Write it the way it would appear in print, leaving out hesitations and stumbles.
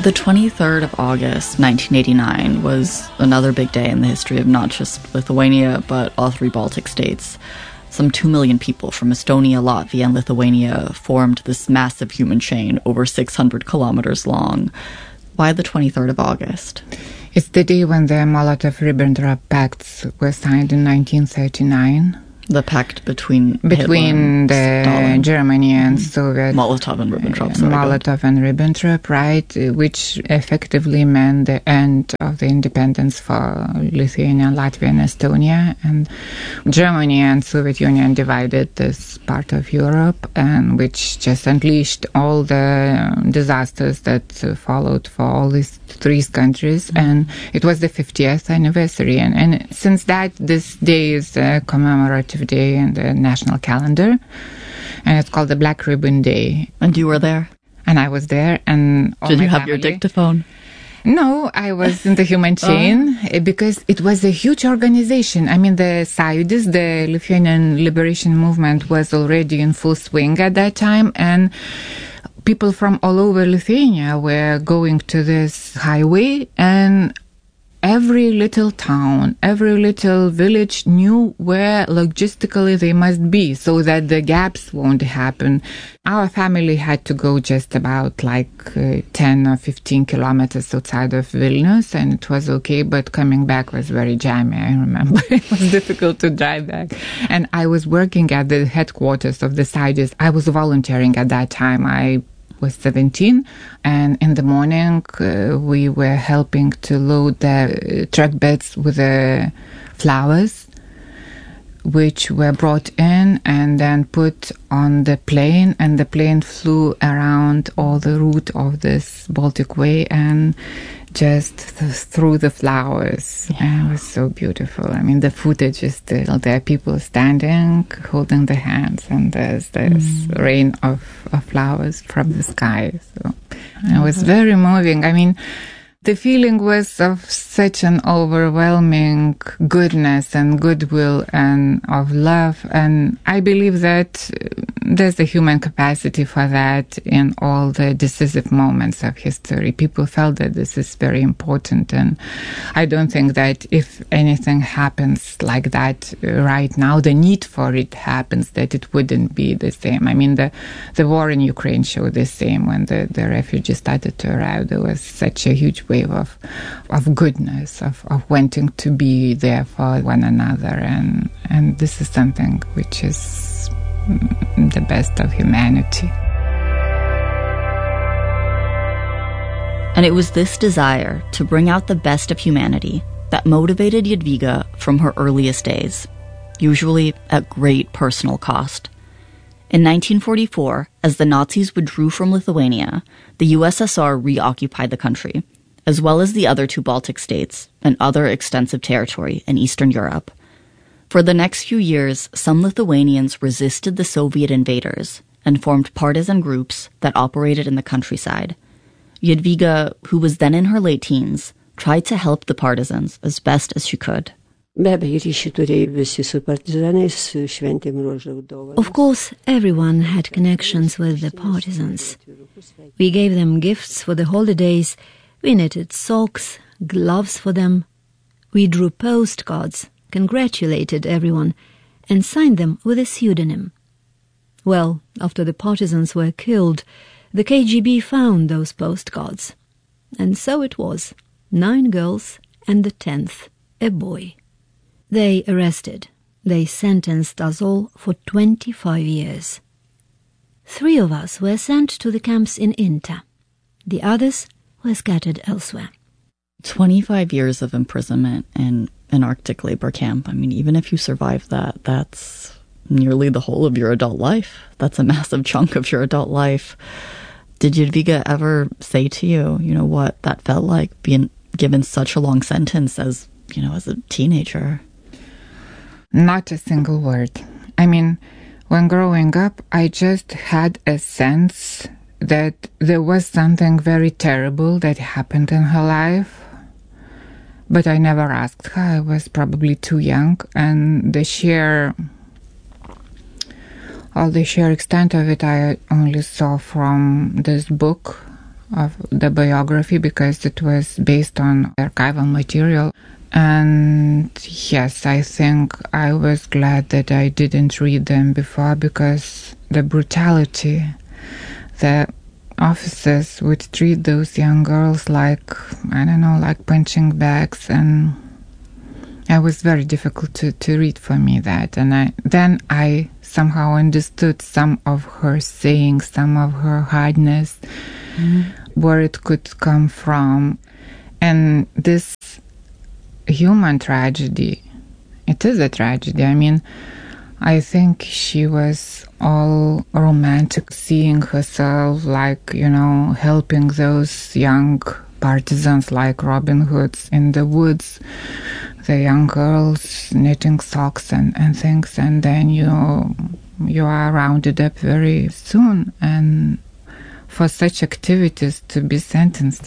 The 23rd of August, 1989, was another big day in the history of not just Lithuania, but all three Baltic states. Some 2 million people from Estonia, Latvia, and Lithuania formed this massive human chain over 600 kilometers long. Why the 23rd of August? It's the day when the Molotov-Ribbentrop Pacts were signed in 1939. The pact between the Germany and Soviet. Molotov and Ribbentrop. Molotov and Ribbentrop, right, which effectively meant the end of the independence for Lithuania, Latvia, and Estonia. And Germany and Soviet Union divided this part of Europe, and which just unleashed all the disasters that followed for all these three countries. And it was the 50th anniversary. And since that, this day is a commemorative day in the national calendar, and it's called the Black Ribbon Day. And you were there? And I was there, and did you have your dictaphone? No, I was in the human chain because it was a huge organization. I mean, the Sąjūdis, the Lithuanian Liberation Movement, was already in full swing at that time, and people from all over Lithuania were going to this highway, and every little town, every little village knew where logistically they must be so that the gaps won't happen. Our family had to go just about 10 or 15 kilometers outside of Vilnius, and it was okay, but coming back was very jammy, I remember. It was difficult to drive back. And I was working at the headquarters of the Sąjūdis. I was volunteering at that time. I was 17, and in the morning we were helping to load the truck beds with the flowers, which were brought in and then put on the plane, and the plane flew around all the route of this Baltic Way and just through the flowers. Yeah. And it was so beautiful. I mean, the footage is still there, people standing, holding their hands, and there's this rain of flowers from the sky. So it was very moving. I mean, the feeling was of such an overwhelming goodness and goodwill and of love. And I believe that there's a human capacity for that in all the decisive moments of history. People felt that this is very important. And I don't think that if anything happens like that right now, the need for it happens, that it wouldn't be the same. I mean, the war in Ukraine showed the same. When the refugees started to arrive, there was such a huge wave of goodness, of wanting to be there for one another, and this is something which is the best of humanity. And it was this desire to bring out the best of humanity that motivated Jadwiga from her earliest days, usually at great personal cost. In 1944, as the Nazis withdrew from Lithuania, the USSR reoccupied the country, as well as the other two Baltic states and other extensive territory in Eastern Europe. For the next few years, some Lithuanians resisted the Soviet invaders and formed partisan groups that operated in the countryside. Jadwiga, who was then in her late teens, tried to help the partisans as best as she could. Of course, everyone had connections with the partisans. We gave them gifts for the holidays. We knitted socks, gloves for them. We drew postcards, congratulated everyone, and signed them with a pseudonym. Well, after the partisans were killed, the KGB found those postcards. And so it was, 9 girls and the 10th, a boy. They arrested. They sentenced us all for 25 years. 3 of us were sent to the camps in Inta. The others were scattered elsewhere. 25 years of imprisonment in an Arctic labor camp. I mean, even if you survive that, that's nearly the whole of your adult life. That's a massive chunk of your adult life. Did Jadwiga ever say to you, what that felt like, being given such a long sentence as a teenager? Not a single word. I mean, when growing up, I just had a sense that there was something very terrible that happened in her life. But I never asked her. I was probably too young, and the sheer extent of it I only saw from this book of the biography because it was based on archival material. And yes, I think I was glad that I didn't read them before, because the brutality, the officers would treat those young girls like, I don't know, like punching bags, and it was very difficult to read for me that. And then I somehow understood some of her sayings, some of her hardness, where it could come from. And this human tragedy, it is a tragedy. I mean, I think she was all romantic, seeing herself like, helping those young partisans like Robin Hoods in the woods, the young girls knitting socks and things, and then you are rounded up very soon. And for such activities to be sentenced